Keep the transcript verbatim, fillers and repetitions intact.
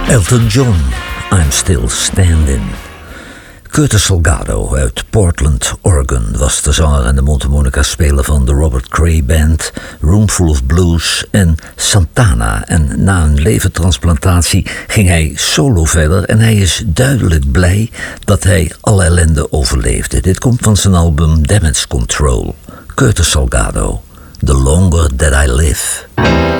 Elton John, I'm Still Standing. Curtis Salgado uit Portland, Oregon was de zanger en de mondharmonica-speler van de Robert Cray Band, Roomful of Blues en Santana. En na een levertransplantatie ging hij solo verder en hij is duidelijk blij dat hij alle ellende overleefde. Dit komt van zijn album Damage Control. Curtis Salgado, The Longer That I Live.